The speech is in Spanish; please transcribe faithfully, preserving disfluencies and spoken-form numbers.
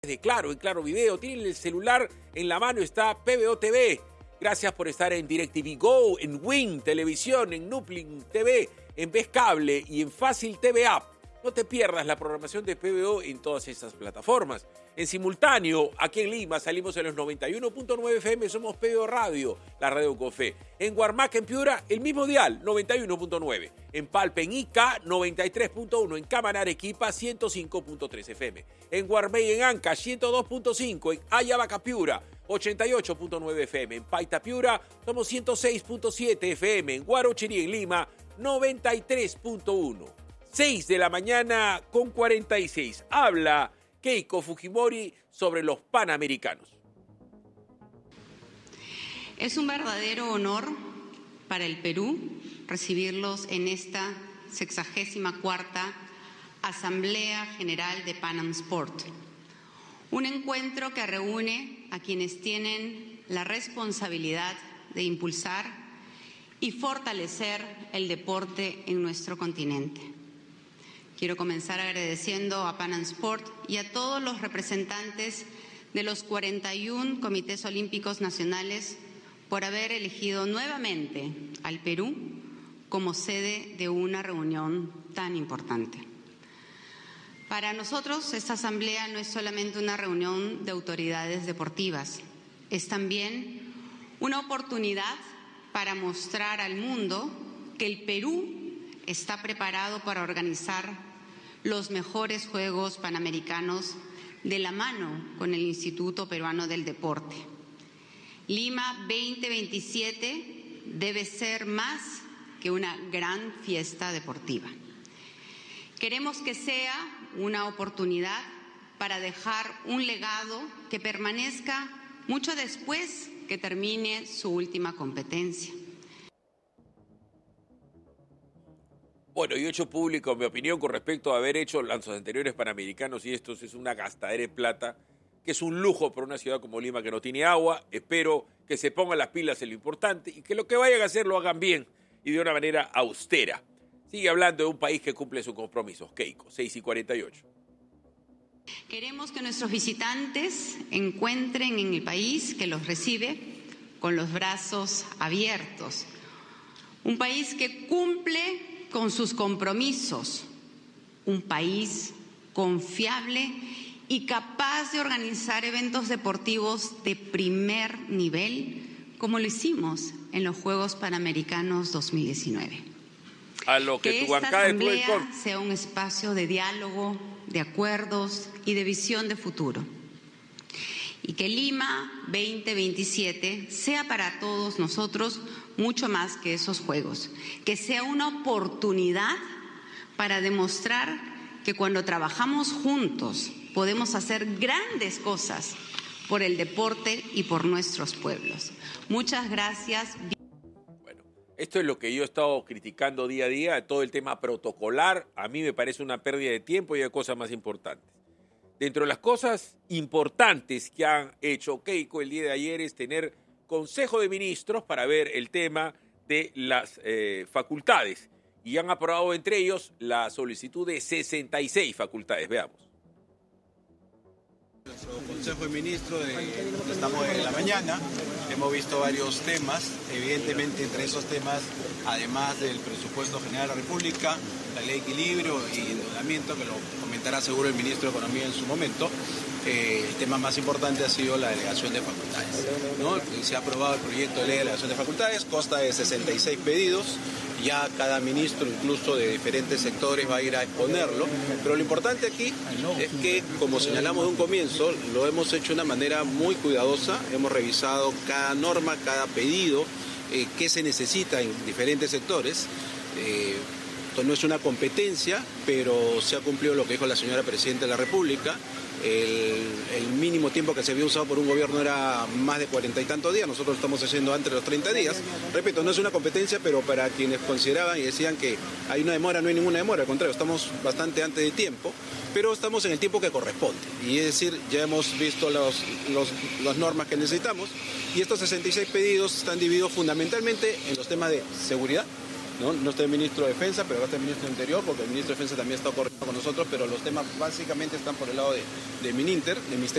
de Claro, en Claro Video. Tienen el celular en la mano, está P B O T V. Gracias por estar en DirecTV Go, en Win Televisión, en Nuplin T V, en Vez Cable y en Fácil T V App. No te pierdas la programación de P B O en todas estas plataformas. En simultáneo, aquí en Lima, salimos en los noventa y uno punto nueve F M, somos P B O Radio, la radio con fe. En Huarmaca, en Piura, el mismo dial, noventa y uno punto nueve. En Palpe, en Ica, noventa y tres punto uno. En Camaná, Arequipa, ciento cinco punto tres F M. En Guarmey, en Anca, ciento dos punto cinco. En Ayabaca, Piura, ochenta y ocho punto nueve F M. En Paita, Piura, somos ciento seis punto siete F M. En Guarochirí, en Lima, noventa y tres punto uno. seis de la mañana con cuarenta y seis. Habla Keiko Fujimori sobre los Panamericanos. Es un verdadero honor para el Perú recibirlos en esta sexagésima cuarta Asamblea General de Pan Am Sport. Un encuentro que reúne a quienes tienen la responsabilidad de impulsar y fortalecer el deporte en nuestro continente. Quiero comenzar agradeciendo a Pan Am Sport y a todos los representantes de los cuarenta y uno comités olímpicos nacionales por haber elegido nuevamente al Perú como sede de una reunión tan importante. Para nosotros, esta asamblea no es solamente una reunión de autoridades deportivas, es también una oportunidad para mostrar al mundo que el Perú está preparado para organizar los mejores Juegos Panamericanos de la mano con el Instituto Peruano del Deporte. Lima veinte veintisiete debe ser más que una gran fiesta deportiva. Queremos que sea una oportunidad para dejar un legado que permanezca mucho después que termine su última competencia. Bueno, yo he hecho público mi opinión con respecto a haber hecho los anteriores Panamericanos y estos es una gastadera de plata, que es un lujo para una ciudad como Lima que no tiene agua. Espero que se pongan las pilas en lo importante y que lo que vayan a hacer lo hagan bien y de una manera austera. Sigue hablando de un país que cumple sus compromisos. Keiko, seis y cuarenta y ocho. Queremos que nuestros visitantes encuentren en el país que los recibe con los brazos abiertos. Un país que cumple con sus compromisos, un país confiable y capaz de organizar eventos deportivos de primer nivel, como lo hicimos en los Juegos Panamericanos dos mil diecinueve. A lo que, que tu esta asamblea con... sea un espacio de diálogo, de acuerdos y de visión de futuro. Y que Lima veinte veintisiete sea para todos nosotros mucho más que esos Juegos, que sea una oportunidad para demostrar que cuando trabajamos juntos podemos hacer grandes cosas por el deporte y por nuestros pueblos. Muchas gracias. Bueno, esto es lo que yo he estado criticando día a día, todo el tema protocolar. A mí me parece una pérdida de tiempo y hay cosas más importantes. Dentro de las cosas importantes que han hecho Keiko el día de ayer es tener Consejo de Ministros para ver el tema de las eh, facultades. Y han aprobado entre ellos la solicitud de sesenta y seis facultades. Veamos. Nuestro Consejo de Ministros, de, estamos en la mañana, hemos visto varios temas, evidentemente entre esos temas, además del presupuesto general de la República, la ley de equilibrio y endeudamiento, que lo comentará seguro el ministro de Economía en su momento, eh, el tema más importante ha sido la delegación de facultades, ¿no? Se ha aprobado el proyecto de ley de delegación de facultades, consta de sesenta y seis pedidos. Ya cada ministro, incluso de diferentes sectores, va a ir a exponerlo. Pero lo importante aquí es que, como señalamos de un comienzo, lo hemos hecho de una manera muy cuidadosa. Hemos revisado cada norma, cada pedido, eh, qué se necesita en diferentes sectores. Eh, esto no es una competencia, pero se ha cumplido lo que dijo la señora Presidenta de la República. El, el mínimo tiempo que se había usado por un gobierno era más de cuarenta y tantos días, nosotros estamos haciendo antes de los treinta días. Repito, no es una competencia, pero para quienes consideraban y decían que hay una demora, no hay ninguna demora, al contrario, estamos bastante antes de tiempo, pero estamos en el tiempo que corresponde. Y es decir, ya hemos visto los, los, las normas que necesitamos y estos sesenta y seis pedidos están divididos fundamentalmente en los temas de seguridad, No, no está el ministro de Defensa, pero acá está el ministro de Interior, porque el ministro de Defensa también está coordinando con nosotros, pero los temas básicamente están por el lado de, de Mininter, de Ministerio